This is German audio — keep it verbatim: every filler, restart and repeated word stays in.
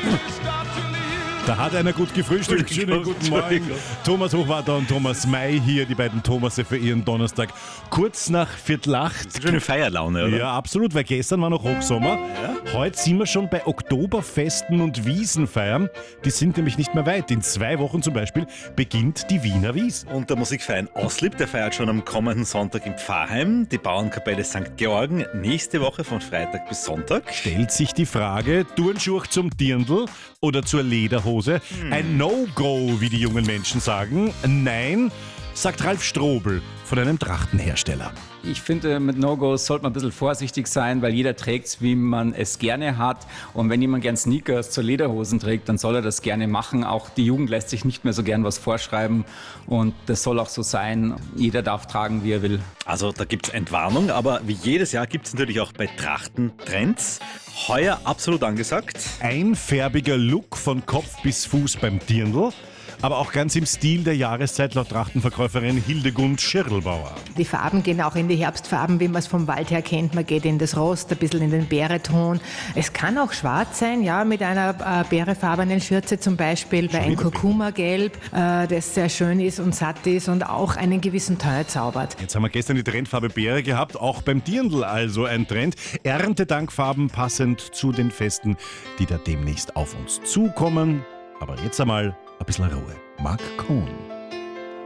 Da hat einer gut gefrühstückt. Schönen guten Morgen. Thomas Hochwarter und Thomas May hier, die beiden Thomasse für ihren Donnerstag. Kurz nach Viertel acht. Schöne Feierlaune, oder? Ja, absolut, weil gestern war noch Hochsommer. Ja? Heute sind wir schon bei Oktoberfesten und Wiesenfeiern. Die sind nämlich nicht mehr weit. In zwei Wochen zum Beispiel beginnt die Wiener Wiesn. Und der Musikverein Auslieb, der feiert schon am kommenden Sonntag in Pfarrheim. Die Bauernkapelle Sankt Georgen nächste Woche von Freitag bis Sonntag. Stellt sich die Frage, Turnschuh zum Dirndl oder zur Lederhose? Ein No-Go, wie die jungen Menschen sagen. Nein, sagt Ralf Strobel von einem Trachtenhersteller. Ich finde, mit No-Gos sollte man ein bisschen vorsichtig sein, weil jeder trägt es, wie man es gerne hat. Und wenn jemand gern Sneakers zur Lederhosen trägt, dann soll er das gerne machen. Auch die Jugend lässt sich nicht mehr so gern was vorschreiben. Und das soll auch so sein. Jeder darf tragen, wie er will. Also da gibt es Entwarnung, aber wie jedes Jahr gibt es natürlich auch bei Trachten Trends. Heuer absolut angesagt. Einfärbiger Look von Kopf bis Fuß beim Dirndl. Aber auch ganz im Stil der Jahreszeit laut Trachtenverkäuferin Hildegund Schirlbauer. Die Farben gehen auch in die Herbstfarben, wie man es vom Wald her kennt. Man geht in das Rost, ein bisschen in den Beereton. Es kann auch schwarz sein, ja, mit einer äh, beerefarbenen Schürze zum Beispiel, bei ein Kurkuma-Gelb, äh, das sehr schön ist und satt ist und auch einen gewissen Teint zaubert. Jetzt haben wir gestern die Trendfarbe Beere gehabt, auch beim Dirndl also ein Trend. Erntedankfarben passend zu den Festen, die da demnächst auf uns zukommen. Aber jetzt einmal ein bisschen Ruhe. Marc Cohn.